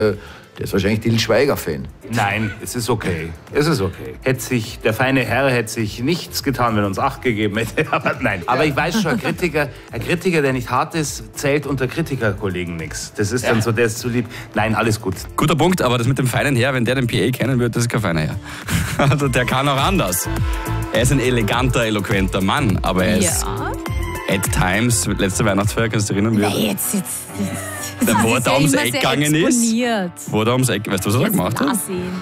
Der ist wahrscheinlich Til Schweiger-Fan. Nein, es ist okay. Es ist okay. Der feine Herr hätte sich nichts getan, wenn er uns Acht gegeben hätte. Aber nein. Aber ich weiß schon, ein Kritiker, der nicht hart ist, zählt unter Kritikerkollegen nichts. Das ist dann so, der ist zu lieb. Nein, alles gut. Guter Punkt, aber das mit dem feinen Herr, wenn der den PA kennen würde, das ist kein feiner Herr. Also der kann auch anders. Er ist ein eleganter, eloquenter Mann, aber er ist at times, letzte Weihnachtsfeier, kannst du dich erinnern? Jetzt. Wo er da ums Eck gegangen ist. Wo Wo er da ums Eck, weißt du, was er da gemacht hat?